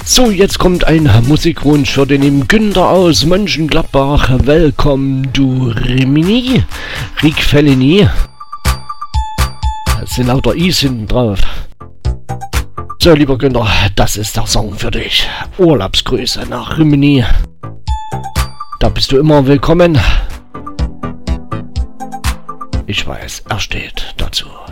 So, jetzt kommt ein Musikwunsch für den lieben Günther aus Mönchengladbach. Willkommen, du Rimini. Rick Fellini. Da sind lauter I's hinten drauf. So, lieber Günther, das ist der Song für dich. Urlaubsgrüße nach Rimini. Da bist du immer willkommen. Ich weiß, er steht dazu.